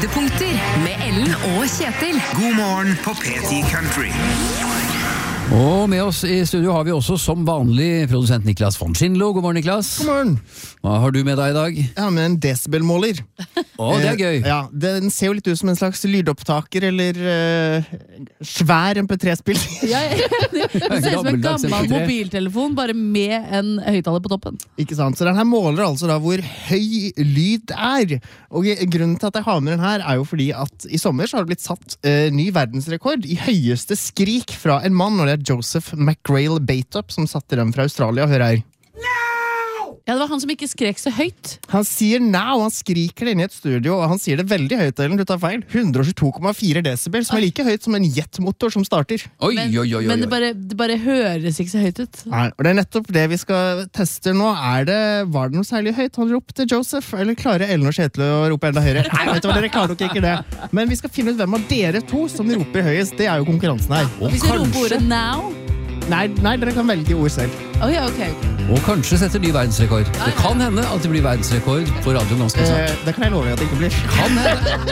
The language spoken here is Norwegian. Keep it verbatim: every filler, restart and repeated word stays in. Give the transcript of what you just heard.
Høydepunkter med Ellen og Kjetil. God morgen på P ti Country. Og med oss i studio har vi også som vanlig produsent Niklas von Schindlo. God morgen, Niklas. God morgen. Hva har du med deg i dag? Jeg har med en decibelmåler. Å, det er gøy. Eh, ja, den ser jo litt ut som en slags lydopptaker eller uh, svær M P tre-spill. Ja, ja, det ser ut som en Gammeldags gammel M P tre. mobiltelefon, bare med en høyttaler på toppen. Ikke sant? Så den her måler altså da hvor høy lyd er. Og grunnen til at jeg har med den her er jo fordi at i sommer så har det blitt satt uh, ny verdensrekord i høyeste skrik fra en mann, og det er Joseph McGrail Bateup som satte dem fra Australia. Hør her. Ja, det var han som ikke skrek så høyt. Han sier now, han skriker det inn i et studio, og han sier det veldig høyt, Ellen, du tar feil. hundre og tjueto komma fire desibel, som er like høyt som en jetmotor som starter. Oi, Men, oi, oi, oi. men det, bare, det bare høres ikke så høyt ut. Nei, og det er nettopp det vi skal teste nå. Er det, var det noe særlig høyt han ropte Joseph, eller klarer Ellen og Kjetil å rope enda høyere? Nei, vet du hva, dere klarer nok ikke det. Men vi skal finne ut hvem av dere to som roper høyest. Det er jo konkurransen her. Og Hvis du roper kanskje, ordet now. Nei, nei, dere kan velge ord selv. Oh, ja, ok, ok. og kanskje setter ny verdensrekord. Det kan hende at det blir verdensrekord på Radio ganske Eh, snart. det kan jeg love at det ikke blir. Kan hende.